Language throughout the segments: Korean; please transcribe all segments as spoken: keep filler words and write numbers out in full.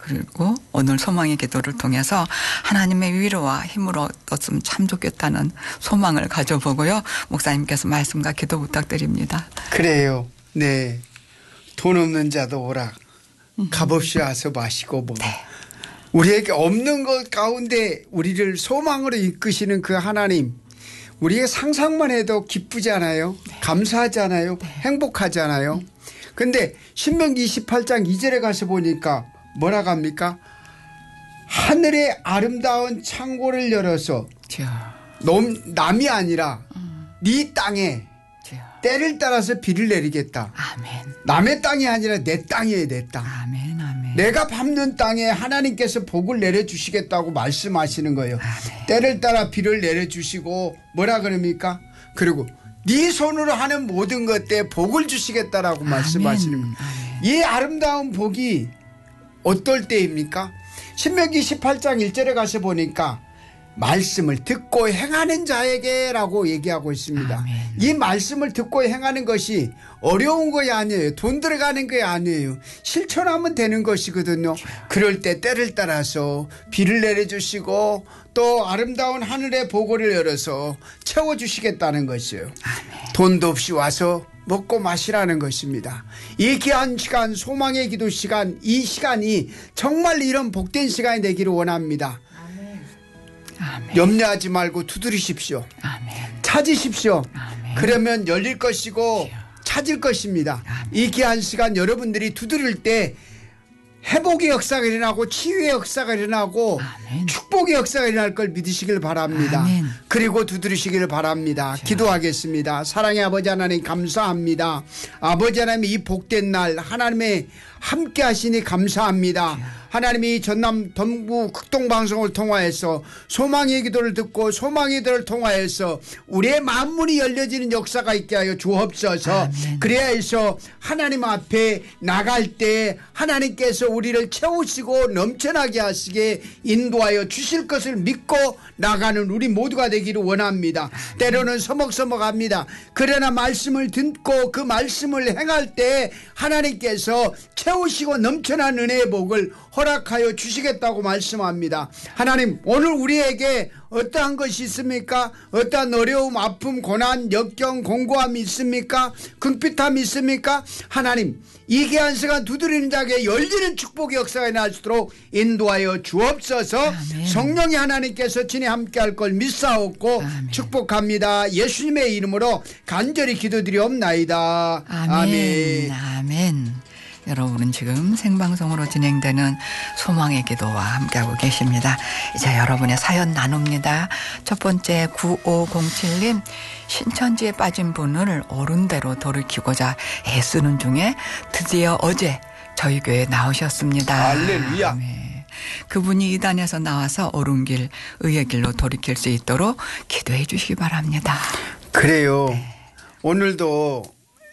그리고 오늘 소망의 기도를 통해서 하나님의 위로와 힘을 얻었으면 참 좋겠다는 소망을 가져보고요. 목사님께서 말씀과 기도 부탁드립니다. 그래요. 네. 돈 없는 자도 오라. 값없이 와서 마시고 먹어. 네. 우리에게 없는 것 가운데 우리를 소망으로 이끄시는 그 하나님. 우리의 상상만 해도 기쁘잖아요. 네. 감사하잖아요. 네. 행복하잖아요. 그런데 신명기 이십팔 장 이 절에 가서 보니까 뭐라고 합니까? 하늘의 아름다운 창고를 열어서 놈, 남이 아니라 음. 네 땅에 때를 따라서 비를 내리겠다. 아멘. 남의 땅이 아니라 내 땅이에요. 내 땅. 아멘, 아멘. 내가 밟는 땅에 하나님께서 복을 내려주시겠다고 말씀하시는 거예요. 아멘. 때를 따라 비를 내려주시고 뭐라 그럽니까? 그리고 네 손으로 하는 모든 것에 복을 주시겠다라고 아멘. 말씀하시는 거예요. 아멘. 이 아름다운 복이 어떨 때입니까? 신명기 십팔 장 일 절에 가서 보니까 말씀을 듣고 행하는 자에게 라고 얘기하고 있습니다. 아멘. 이 말씀을 듣고 행하는 것이 어려운 것이 아니에요. 돈 들어가는 게 아니에요. 실천하면 되는 것이거든요. 그럴 때 때를 따라서 비를 내려주시고 또 아름다운 하늘의 보고를 열어서 채워주시겠다는 것이에요. 아멘. 돈도 없이 와서 먹고 마시라는 것입니다. 이 귀한 시간, 소망의 기도 시간, 이 시간이 정말 이런 복된 시간이 되기를 원합니다. 아멘. 염려하지 말고 두드리십시오. 아멘. 찾으십시오. 아멘. 그러면 열릴 것이고 찾을 것입니다. 아멘. 이 귀한 시간 여러분들이 두드릴 때 회복의 역사가 일어나고 치유의 역사가 일어나고 아멘. 축복의 역사가 일어날 걸 믿으시길 바랍니다. 아멘. 그리고 두드리시길 바랍니다. 자. 기도하겠습니다. 사랑의 아버지 하나님 감사합니다. 아버지 하나님 이 복된 날 하나님의 함께 하시니 감사합니다. 자. 하나님이 전남 동부 극동방송을 통하여서 소망의 기도를 듣고 소망의 기도를 통하여서 우리의 만문이 열려지는 역사가 있게 하여 주옵소서. 아멘. 그래야 해서 하나님 앞에 나갈 때 하나님께서 우리를 채우시고 넘쳐나게 하시게 인도하여 주실 것을 믿고 나가는 우리 모두가 되기를 원합니다. 아멘. 때로는 서먹서먹합니다. 그러나 말씀을 듣고 그 말씀을 행할 때 하나님께서 채우시고 넘쳐난 은혜의 복을 허락하여 주시겠다고 말씀합니다. 하나님 오늘 우리에게 어떠한 것이 있습니까? 어떠한 어려움, 아픔, 고난, 역경, 공고함이 있습니까? 궁핍함이 있습니까? 하나님 이 귀한 시간 두드리는 자에게 열리는 축복의 역사가 일어날 수 있도록 인도하여 주옵소서. 아멘. 성령이 하나님께서 친히 함께할 걸 믿사옵고 아멘. 축복합니다. 예수님의 이름으로 간절히 기도드리옵나이다. 아멘. 아멘. 아멘. 여러분은 지금 생방송으로 진행되는 소망의 기도와 함께하고 계십니다. 이제 여러분의 사연 나눕니다. 첫 번째 구오공칠 님 신천지에 빠진 분을 옳은대로 돌이키고자 애쓰는 중에 드디어 어제 저희 교회에 나오셨습니다. 할렐루야. 네. 그분이 이단에서 나와서 옳은 길, 의의 길로 돌이킬 수 있도록 기도해 주시기 바랍니다. 그래요. 네. 오늘도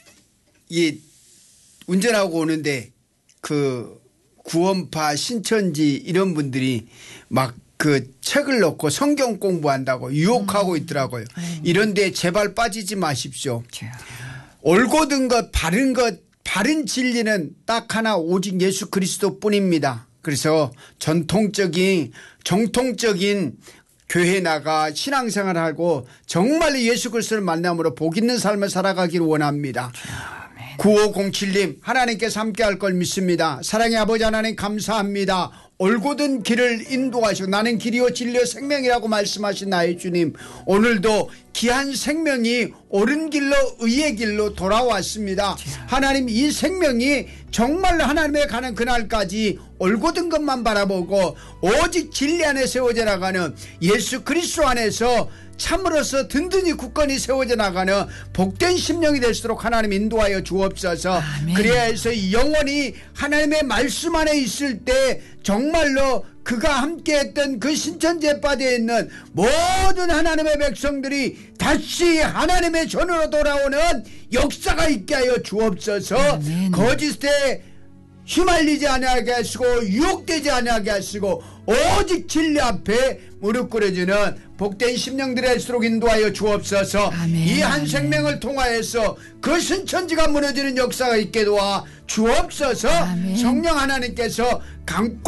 이 운전하고 오는데 그 구원파 신천지 이런 분들이 막 그 책을 넣고 성경 공부한다고 유혹하고 음. 있더라고요. 음. 이런데 제발 빠지지 마십시오. 음. 올곧은 것 바른 것 바른 진리는 딱 하나 오직 예수 그리스도 뿐입니다. 그래서 전통적인 정통적인 교회 나가 신앙생활하고 정말 예수 그리스도를 만남으로 복 있는 삶을 살아가기를 원합니다. 구오공칠 님 하나님께서 함께할 걸 믿습니다. 사랑의 아버지 하나님 감사합니다. 올곧은 길을 인도하시고 나는 길이요 진리요 생명이라고 말씀하신 나의 주님 오늘도 귀한 생명이 옳은 길로 의의 길로 돌아왔습니다. 하나님 이 생명이 정말로 하나님에 가는 그날까지 올곧은 것만 바라보고 오직 진리 안에 세워져 나가는 예수 그리스도 안에서 참으로서 든든히 굳건히 세워져 나가는 복된 심령이 될수록 하나님 인도하여 주옵소서. 아멘. 그래야 해서 영원히 하나님의 말씀 안에 있을 때 정말로 그가 함께했던 그 신천지에 빠져 있는 모든 하나님의 백성들이 다시 하나님의 전으로 돌아오는 역사가 있게 하여 주옵소서. 아멘. 거짓에 휘말리지 아니하게 하시고 유혹되지 아니하게 하시고 오직 진리 앞에 무릎 꿇어지는 복된 심령들일수록 인도하여 주옵소서. 이 한 생명을 통하여서 그 신천지가 무너지는 역사가 있게 도와 주옵소서. 아멘. 성령 하나님께서 강권